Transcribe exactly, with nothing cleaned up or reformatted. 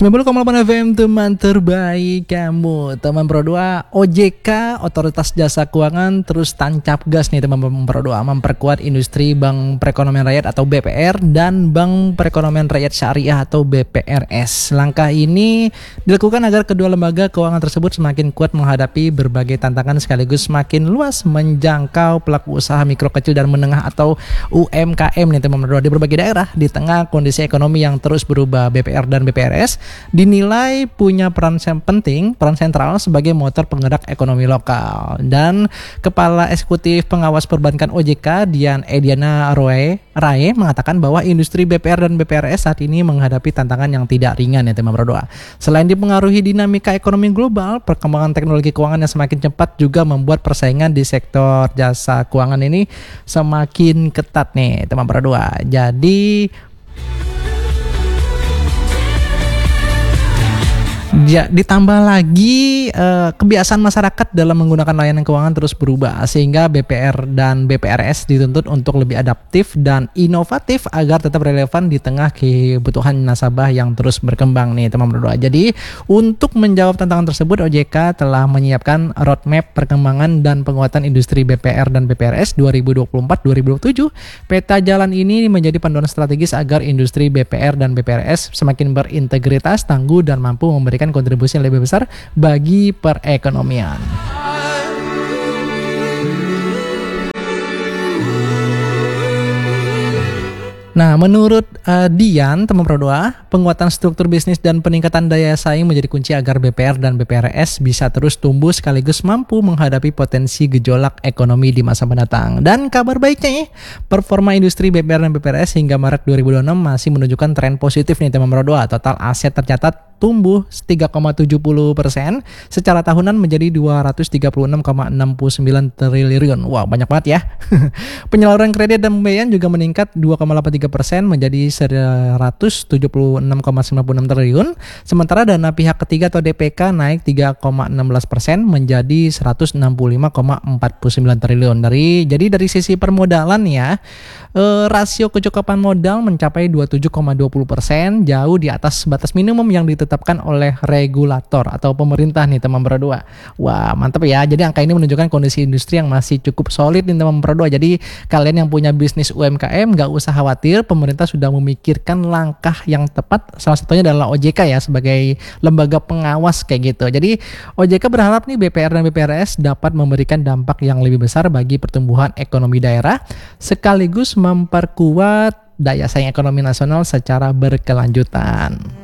sembilan puluh koma delapan F M teman terbaik kamu. Teman Pro dua, O J K Otoritas Jasa Keuangan terus tancap gas nih teman Pro dua, memperkuat industri Bank Perekonomian Rakyat atau B P R dan Bank Perekonomian Rakyat Syariah atau B P R S. Langkah ini dilakukan agar kedua lembaga keuangan tersebut semakin kuat menghadapi berbagai tantangan sekaligus semakin luas menjangkau pelaku usaha mikro kecil dan menengah atau U M K M nih teman Pro dua di berbagai daerah di tengah kondisi ekonomi yang terus berubah. B P R dan B P R S dinilai punya peran penting, peran sentral sebagai motor penggerak ekonomi lokal. Dan Kepala Eksekutif Pengawas Perbankan O J K, Dian Ediana Roe Rae mengatakan bahwa industri B P R dan B P R S saat ini menghadapi tantangan yang tidak ringan ya teman Pro dua. Selain dipengaruhi dinamika ekonomi global, perkembangan teknologi keuangan yang semakin cepat juga membuat persaingan di sektor jasa keuangan ini semakin ketat nih teman Pro dua. Jadi Ya, ditambah lagi eh, kebiasaan masyarakat dalam menggunakan layanan keuangan terus berubah sehingga B P R dan B P R S dituntut untuk lebih adaptif dan inovatif agar tetap relevan di tengah kebutuhan nasabah yang terus berkembang nih teman berdua. Jadi untuk menjawab tantangan tersebut, O J K telah menyiapkan roadmap perkembangan dan penguatan industri B P R dan B P R S dua ribu dua puluh empat sampai dua ribu dua puluh tujuh. Peta jalan ini menjadi panduan strategis agar industri B P R dan B P R S semakin berintegritas, tangguh dan mampu memberikan kontribusi yang lebih besar bagi perekonomian. Nah, menurut uh, Dian, teman Pro dua, penguatan struktur bisnis dan peningkatan daya saing menjadi kunci agar B P R dan B P R S bisa terus tumbuh sekaligus mampu menghadapi potensi gejolak ekonomi di masa mendatang. Dan kabar baiknya nih, performa industri B P R dan B P R S hingga Maret dua ribu dua puluh enam masih menunjukkan tren positif nih teman Pro dua. Total aset tercatat tumbuh tiga koma tujuh puluh persen secara tahunan menjadi dua ratus tiga puluh enam koma enam sembilan triliun. Wow, banyak banget ya. Penyaluran kredit dan pembiayaan juga meningkat dua koma delapan tiga persen menjadi seratus tujuh puluh enam koma sembilan puluh enam triliun. Sementara dana pihak ketiga atau D P K naik tiga koma satu enam persen menjadi seratus enam puluh lima koma empat sembilan triliun. Dari jadi dari sisi permodalan ya, eh, rasio kecukupan modal mencapai dua puluh tujuh koma dua puluh persen, jauh di atas batas minimum yang ditetapkan oleh regulator atau pemerintah nih teman Pro dua. Wah, mantap ya. Jadi angka ini menunjukkan kondisi industri yang masih cukup solid nih teman Pro dua. Jadi kalian yang punya bisnis U M K M gak usah khawatir, pemerintah sudah memikirkan langkah yang tepat. Salah satunya adalah O J K ya sebagai lembaga pengawas kayak gitu. Jadi O J K berharap nih B P R dan B P R S dapat memberikan dampak yang lebih besar bagi pertumbuhan ekonomi daerah sekaligus memperkuat daya saing ekonomi nasional secara berkelanjutan.